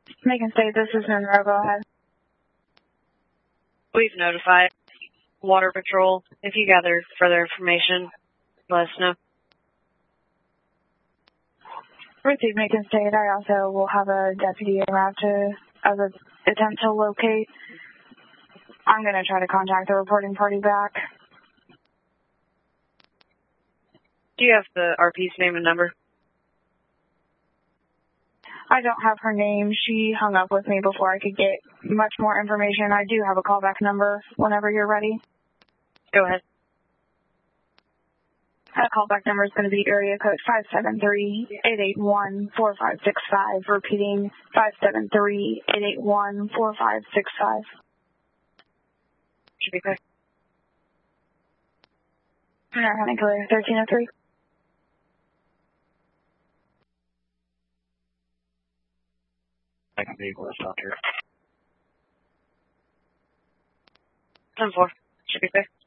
Macon State, this is Monroe. Go ahead. We've notified Water Patrol. If you gather further information, let us know. Received, Macon State. I also will have a deputy en route to attempt to locate. I'm going to try to contact the reporting party back. Do you have the RP's name and number? I don't have her name. She hung up with me before I could get much more information. I do have a callback number whenever you're ready. Go ahead. That callback number is going to be area code 573-881-4565. Repeating, 573-881-4565. Should be clear. Honey Clear, 1303. Second vehicle is stopped here. 10-4. Should be clear.